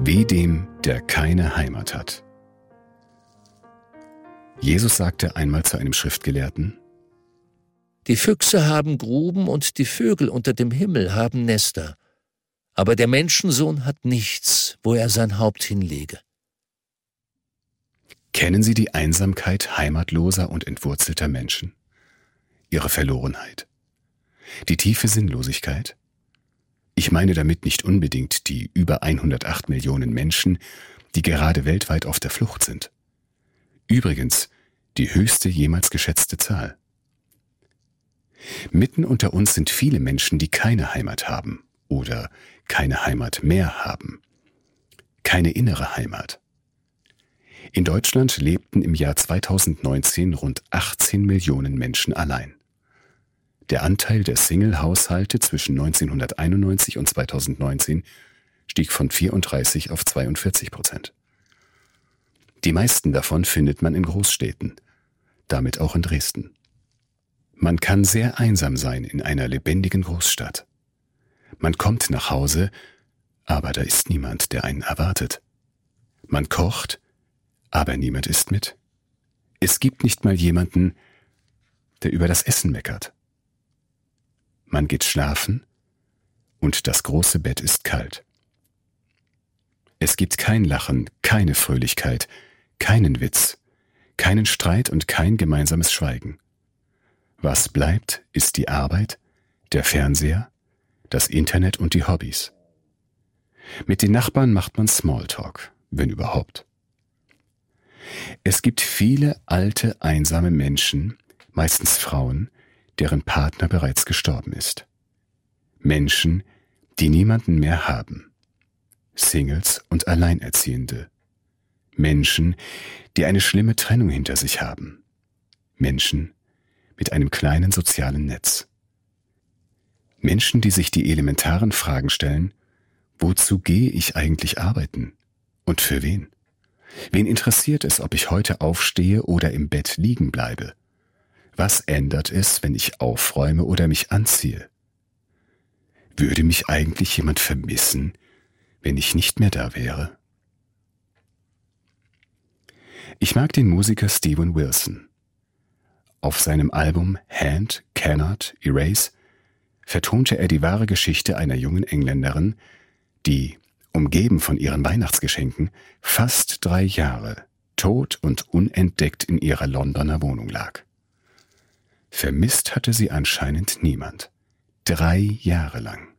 Weh dem, der keine Heimat hat. Jesus sagte einmal zu einem Schriftgelehrten: Die Füchse haben Gruben und die Vögel unter dem Himmel haben Nester, aber der Menschensohn hat nichts, wo er sein Haupt hinlege. Kennen Sie die Einsamkeit heimatloser und entwurzelter Menschen? Ihre Verlorenheit? Die tiefe Sinnlosigkeit? Ich meine damit nicht unbedingt die über 108 Millionen Menschen, die gerade weltweit auf der Flucht sind. Übrigens die höchste jemals geschätzte Zahl. Mitten unter uns sind viele Menschen, die keine Heimat haben oder keine Heimat mehr haben. Keine innere Heimat. In Deutschland lebten im Jahr 2019 rund 18 Millionen Menschen allein. Der Anteil der Single-Haushalte zwischen 1991 und 2019 stieg von 34 auf 42%. Die meisten davon findet man in Großstädten, damit auch in Dresden. Man kann sehr einsam sein in einer lebendigen Großstadt. Man kommt nach Hause, aber da ist niemand, der einen erwartet. Man kocht, aber niemand isst mit. Es gibt nicht mal jemanden, der über das Essen meckert. Man geht schlafen und das große Bett ist kalt. Es gibt kein Lachen, keine Fröhlichkeit, keinen Witz, keinen Streit und kein gemeinsames Schweigen. Was bleibt, ist die Arbeit, der Fernseher, das Internet und die Hobbys. Mit den Nachbarn macht man Smalltalk, wenn überhaupt. Es gibt viele alte, einsame Menschen, meistens Frauen, deren Partner bereits gestorben ist. Menschen, die niemanden mehr haben. Singles und Alleinerziehende. Menschen, die eine schlimme Trennung hinter sich haben. Menschen mit einem kleinen sozialen Netz. Menschen, die sich die elementaren Fragen stellen: Wozu gehe ich eigentlich arbeiten? Und für wen? Wen interessiert es, ob ich heute aufstehe oder im Bett liegen bleibe? Was ändert es, wenn ich aufräume oder mich anziehe? Würde mich eigentlich jemand vermissen, wenn ich nicht mehr da wäre? Ich mag den Musiker Steven Wilson. Auf seinem Album Hand, Cannot, Erase vertonte er die wahre Geschichte einer jungen Engländerin, die, umgeben von ihren Weihnachtsgeschenken, fast 3 Jahre tot und unentdeckt in ihrer Londoner Wohnung lag. Vermisst hatte sie anscheinend niemand. 3 Jahre lang.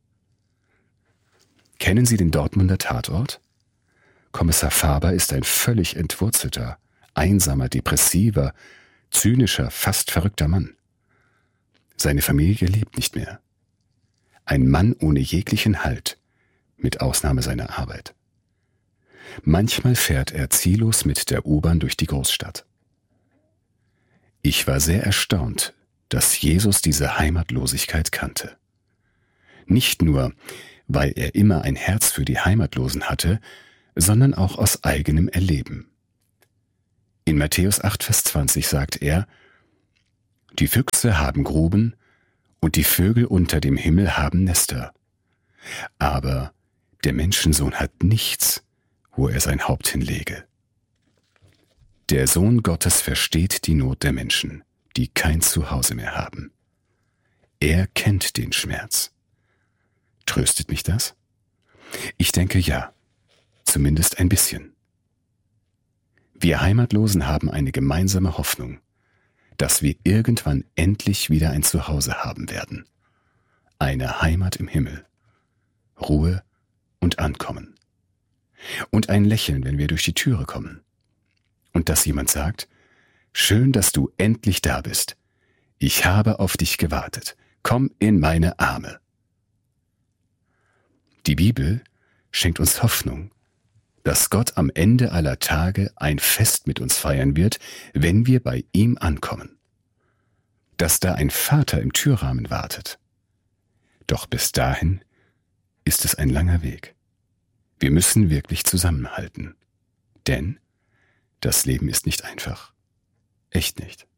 Kennen Sie den Dortmunder Tatort? Kommissar Faber ist ein völlig entwurzelter, einsamer, depressiver, zynischer, fast verrückter Mann. Seine Familie lebt nicht mehr. Ein Mann ohne jeglichen Halt, mit Ausnahme seiner Arbeit. Manchmal fährt er ziellos mit der U-Bahn durch die Großstadt. Ich war sehr erstaunt, dass Jesus diese Heimatlosigkeit kannte. Nicht nur, weil er immer ein Herz für die Heimatlosen hatte, sondern auch aus eigenem Erleben. In Matthäus 8, Vers 20 sagt er: Die Füchse haben Gruben und die Vögel unter dem Himmel haben Nester. Aber der Menschensohn hat nichts, wo er sein Haupt hinlege. Der Sohn Gottes versteht die Not der Menschen, die kein Zuhause mehr haben. Er kennt den Schmerz. Tröstet mich das? Ich denke ja, zumindest ein bisschen. Wir Heimatlosen haben eine gemeinsame Hoffnung, dass wir irgendwann endlich wieder ein Zuhause haben werden. Eine Heimat im Himmel. Ruhe und Ankommen. Und ein Lächeln, wenn wir durch die Türe kommen. Und dass jemand sagt: Schön, dass du endlich da bist. Ich habe auf dich gewartet. Komm in meine Arme. Die Bibel schenkt uns Hoffnung, dass Gott am Ende aller Tage ein Fest mit uns feiern wird, wenn wir bei ihm ankommen. Dass da ein Vater im Türrahmen wartet. Doch bis dahin ist es ein langer Weg. Wir müssen wirklich zusammenhalten. Denn das Leben ist nicht einfach. Echt nicht.